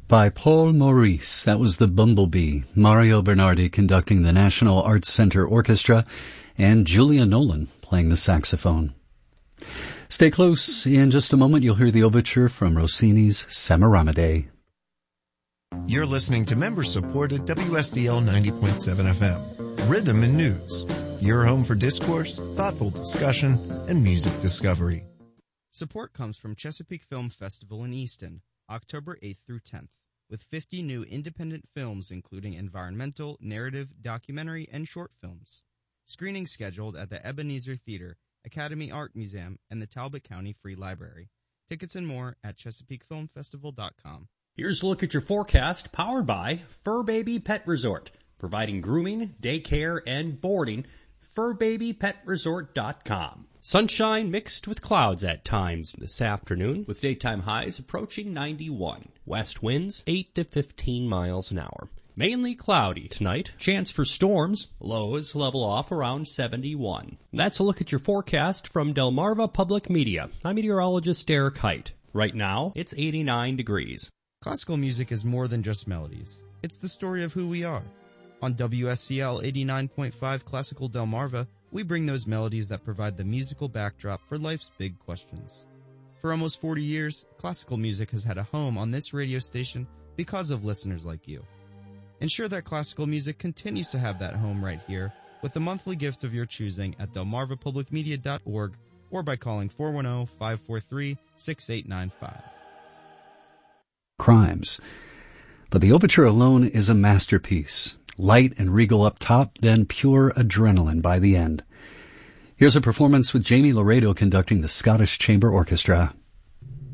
By Paul Maurice. That was the Bumblebee. Mario Bernardi conducting the National Arts Center Orchestra, and Julia Nolan playing the saxophone. Stay close. In just a moment, you'll hear the overture from Rossini's Semiramide. You're listening to member-supported WSDL 90.7 FM, Rhythm and News. Your home for discourse, thoughtful discussion, and music discovery. Support comes from Chesapeake Film Festival in Easton, October 8th through 10th, with 50 new independent films including environmental, narrative, documentary, and short films. Screenings scheduled at the Ebenezer Theater, Academy Art Museum, and the Talbot County Free Library. Tickets and more at ChesapeakeFilmFestival.com. Here's a look at your forecast, powered by Fur Baby Pet Resort, providing grooming, daycare, and boarding. FurBabyPetResort.com. Sunshine mixed with clouds at times this afternoon, with daytime highs approaching 91. West winds 8 to 15 miles an hour. Mainly cloudy tonight. Chance for storms. Lows level off around 71. That's a look at your forecast from Delmarva Public Media. I'm meteorologist Derek Height. Right now, it's 89 degrees. Classical music is more than just melodies. It's the story of who we are. On WSCL 89.5 Classical Delmarva, we bring those melodies that provide the musical backdrop for life's big questions. For almost 40 years, classical music has had a home on this radio station because of listeners like you. Ensure that classical music continues to have that home right here with a monthly gift of your choosing at delmarvapublicmedia.org or by calling 410-543-6895. Crimes. But the overture alone is a masterpiece. Light and regal up top, then pure adrenaline by the end. Here's a performance with Jamie Laredo conducting the Scottish Chamber Orchestra.